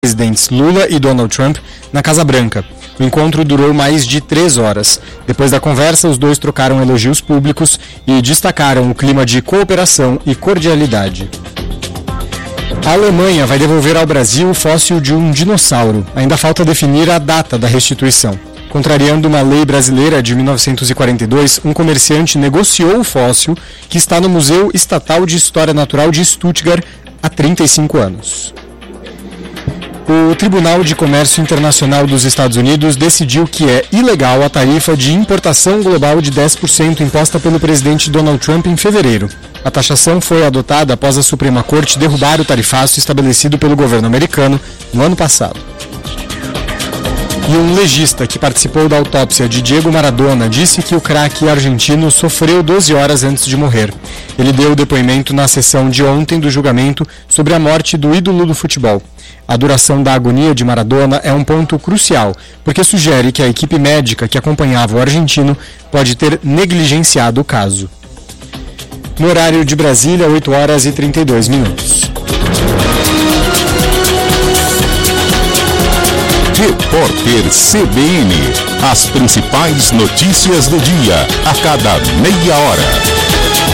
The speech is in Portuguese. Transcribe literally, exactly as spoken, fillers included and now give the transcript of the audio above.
presidentes Lula e Donald Trump na Casa Branca. O encontro durou mais de três horas. Depois da conversa, os dois trocaram elogios públicos e destacaram o clima de cooperação e cordialidade. A Alemanha vai devolver ao Brasil o fóssil de um dinossauro. Ainda falta definir a data da restituição. Contrariando uma lei brasileira de mil novecentos e quarenta e dois, um comerciante negociou o fóssil, que está no Museu Estatal de História Natural de Stuttgart há trinta e cinco anos. O Tribunal de Comércio Internacional dos Estados Unidos decidiu que é ilegal a tarifa de importação global de dez por cento imposta pelo presidente Donald Trump em fevereiro. A taxação foi adotada após a Suprema Corte derrubar o tarifaço estabelecido pelo governo americano no ano passado. E um legista que participou da autópsia de Diego Maradona disse que o craque argentino sofreu doze horas antes de morrer. Ele deu o depoimento na sessão de ontem do julgamento sobre a morte do ídolo do futebol. A duração da agonia de Maradona é um ponto crucial, porque sugere que a equipe médica que acompanhava o argentino pode ter negligenciado o caso. No horário de Brasília, oito horas e trinta e dois minutos. Repórter C B N. As principais notícias do dia, a cada meia hora.